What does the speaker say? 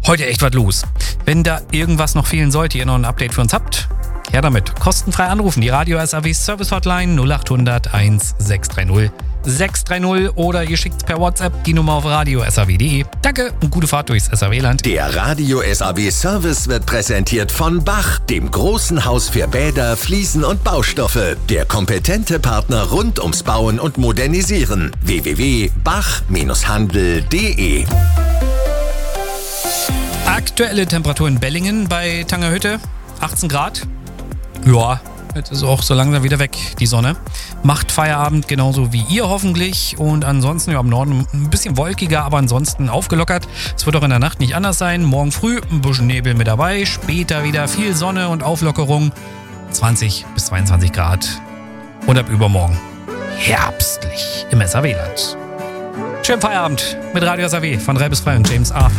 Heute echt was los. Wenn da irgendwas noch fehlen sollte, ihr noch ein Update für uns habt, her damit. Kostenfrei anrufen. Die Radio SAW Service Hotline 0800 1630 630 oder ihr schickt per WhatsApp die Nummer auf radio.saw.de. Danke und gute Fahrt durchs SAW-Land. Der Radio SAW Service wird präsentiert von Bach, dem großen Haus für Bäder, Fliesen und Baustoffe. Der kompetente Partner rund ums Bauen und Modernisieren. www.bach-handel.de. Aktuelle Temperatur in Bellingen bei Tangerhütte, 18 Grad. Ja, jetzt ist auch so langsam wieder weg, die Sonne. Macht Feierabend genauso wie ihr hoffentlich. Und ansonsten, ja, im Norden ein bisschen wolkiger, aber ansonsten aufgelockert. Es wird auch in der Nacht nicht anders sein. Morgen früh ein bisschen Nebel mit dabei. Später wieder viel Sonne und Auflockerung. 20 bis 22 Grad. Und ab übermorgen herbstlich im SAW-Land. Schönen Feierabend mit Radio SAW von 3 bis 3 und James A.